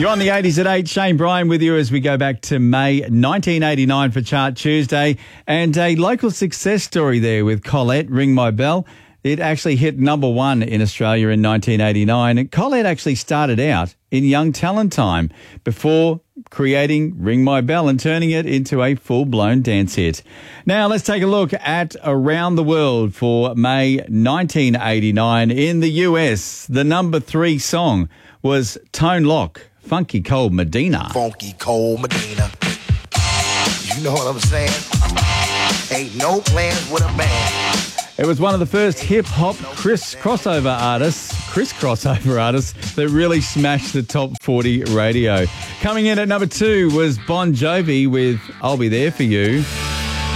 You're on the 80s at 8. Shane Bryan with you as we go back to May 1989 for Chart Tuesday. And a local success story there with Colette, Ring My Bell. It actually hit number one in Australia in 1989. And Colette actually started out in Young Talent Time before creating Ring My Bell and turning it into a full-blown dance hit. Now, let's take a look at Around the World for May 1989. In the US, the number 3 song was Tone Loc, Funky Cold Medina. Funky Cold Medina. You know what I'm saying? Ain't no plans with a band. It was one of the first hip-hop crossover artists that really smashed the top 40 radio. Coming in at number 2 was Bon Jovi with I'll Be There For You.